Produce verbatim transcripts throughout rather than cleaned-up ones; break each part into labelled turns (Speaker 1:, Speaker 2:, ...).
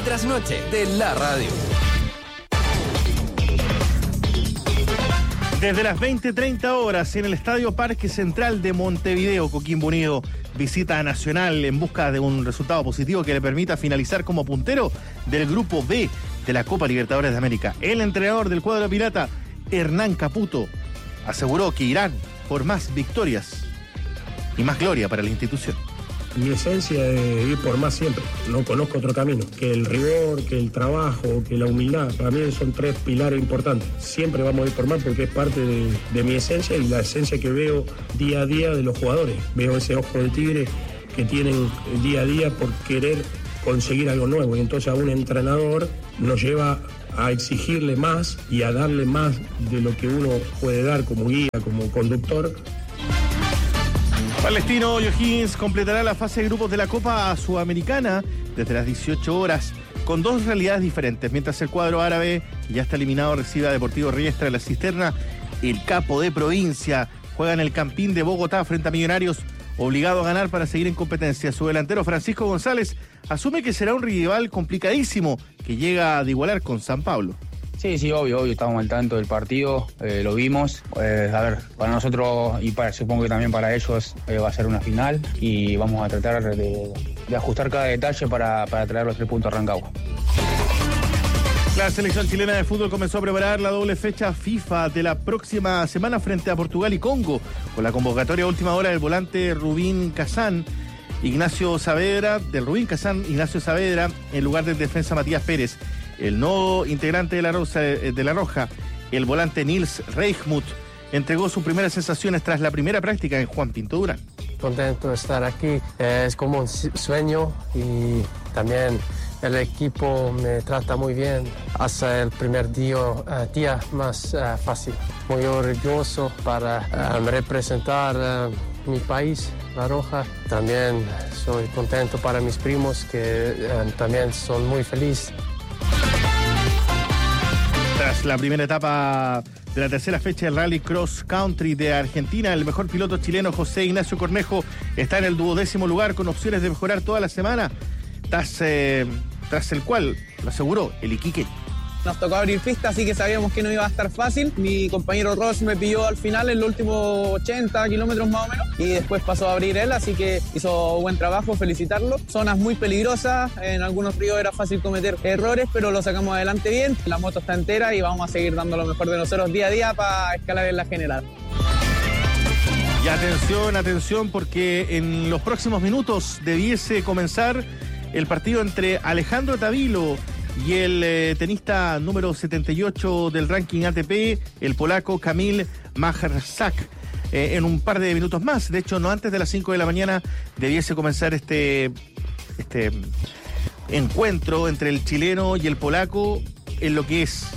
Speaker 1: Trasnoche de la radio.
Speaker 2: Desde las veinte treinta horas en el Estadio Parque Central de Montevideo, Coquimbo Unido visita a Nacional en busca de un resultado positivo que le permita finalizar como puntero del Grupo B de la Copa Libertadores de América. El entrenador del cuadro pirata, Hernán Caputo, aseguró que irán por más victorias y más gloria para la institución.
Speaker 3: Mi esencia es ir por más siempre. No conozco otro camino. Que el rigor, que el trabajo, que la humildad. Para mí son tres pilares importantes. Siempre vamos a ir por más porque es parte de, de mi esencia y la esencia que veo día a día de los jugadores. Veo ese ojo de tigre que tienen día a día por querer conseguir algo nuevo. Y entonces a un entrenador nos lleva a exigirle más y a darle más de lo que uno puede dar como guía, como conductor.
Speaker 2: Palestino O'Higgins completará la fase de grupos de la Copa Sudamericana desde las dieciocho horas con dos realidades diferentes. Mientras el cuadro árabe, que ya está eliminado, recibe a Deportivo Riestra de la Cisterna, el capo de provincia juega en el Campín de Bogotá frente a Millonarios, obligado a ganar para seguir en competencia. Su delantero Francisco González asume que será un rival complicadísimo que llega a igualar con San Pablo.
Speaker 4: Sí, sí, obvio, obvio, estamos al tanto del partido, eh, lo vimos. Eh, a ver, para nosotros y para, supongo que también para ellos eh, va a ser una final y vamos a tratar de, de ajustar cada detalle para, para traer los tres puntos a Rancagua.
Speaker 2: La selección chilena de fútbol comenzó a preparar la doble fecha FIFA de la próxima semana frente a Portugal y Congo, con la convocatoria a última hora del volante Rubín Kazán, Ignacio Saavedra, del Rubín Kazán, Ignacio Saavedra, en lugar del defensa Matías Pérez. El nuevo integrante de la, Rosa, de la Roja, el volante Nils Reichmuth, entregó sus primeras sensaciones tras la primera práctica en Juan Pinto Durán.
Speaker 5: Contento de estar aquí, es como un sueño y también el equipo me trata muy bien. Hace el primer día, uh, día más uh, fácil. Muy orgulloso para uh, representar uh, mi país, La Roja. También soy contento para mis primos que uh, también son muy felices.
Speaker 2: Tras la primera etapa de la tercera fecha del Rally Cross Country de Argentina, el mejor piloto chileno José Ignacio Cornejo está en el duodécimo lugar con opciones de mejorar toda la semana, tras, eh, tras el cual lo aseguró el Iquique.
Speaker 6: Nos tocó abrir pista, así que sabíamos que no iba a estar fácil. Mi compañero Ross me pilló al final en los últimos ochenta kilómetros más o menos y después pasó a abrir él, así que hizo buen trabajo, felicitarlo. Zonas muy peligrosas, en algunos ríos era fácil cometer errores, pero lo sacamos adelante bien. La moto está entera y vamos a seguir dando lo mejor de nosotros día a día para escalar en la general.
Speaker 2: Y atención, atención, porque en los próximos minutos debiese comenzar el partido entre Alejandro Tavilo y el eh, tenista número setenta y ocho del ranking A T P, el polaco Kamil Majerczak, eh, en un par de minutos más. De hecho, no antes de las cinco de la mañana debiese comenzar este, este encuentro entre el chileno y el polaco en lo que es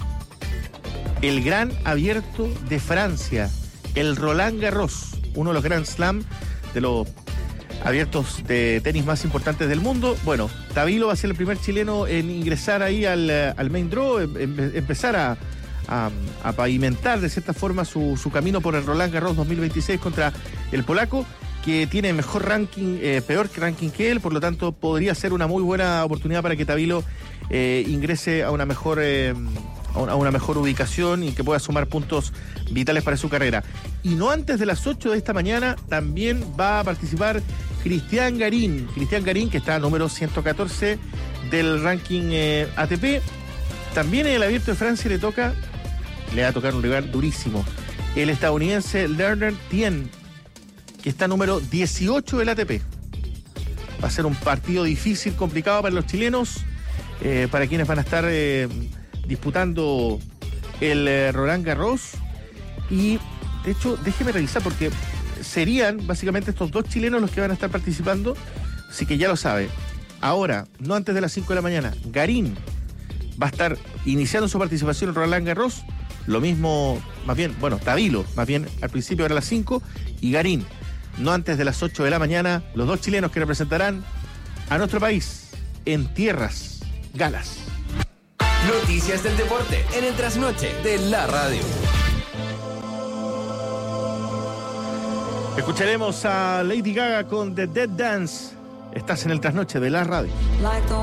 Speaker 2: el Gran Abierto de Francia, el Roland Garros, uno de los Grand Slam de los abiertos de tenis más importantes del mundo. Bueno, Tavilo va a ser el primer chileno en ingresar ahí al, al main draw, em, em, empezar a, a, a pavimentar de cierta forma su, su camino por el Roland Garros dos mil veintiséis contra el polaco, que tiene mejor ranking, eh, peor ranking que él, por lo tanto podría ser una muy buena oportunidad para que Tavilo eh, ingrese a una mejor... Eh, a una mejor ubicación y que pueda sumar puntos vitales para su carrera. Y no antes de las ocho de esta mañana también va a participar Cristian Garín. Cristian Garín, que está número ciento catorce del ranking eh, A T P. También en el Abierto de Francia le toca, le va a tocar un rival durísimo, el estadounidense Lerner Tien, que está número dieciocho del A T P. Va a ser un partido difícil, complicado para los chilenos, eh, para quienes van a estar... Eh, disputando el eh, Roland Garros. Y de hecho, déjeme revisar porque serían básicamente estos dos chilenos los que van a estar participando, así que ya lo sabe. Ahora, no antes de las cinco de la mañana, Garín va a estar iniciando su participación en Roland Garros. Lo mismo, más bien, bueno, Tavilo, más bien al principio era a las cinco, y Garín, no antes de las ocho de la mañana, los dos chilenos que representarán a nuestro país en tierras galas.
Speaker 1: Noticias del deporte en el trasnoche de la radio.
Speaker 2: Escucharemos a Lady Gaga con The Dead Dance. Estás en el trasnoche de la radio.